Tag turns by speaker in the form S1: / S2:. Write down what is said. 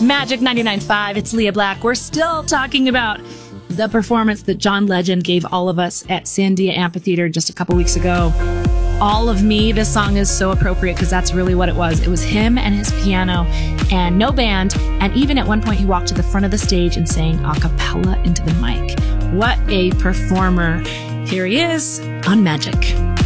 S1: Magic 99.5. It's Leah Black. We're still talking about the performance that John Legend gave all of us at Sandia Amphitheater just a couple weeks ago. All of Me. This song is so appropriate because that's really what it was. It was him and his piano and no band. And even at one point, he walked to the front of the stage and sang a cappella into the mic. What a performer. Here he is on Magic.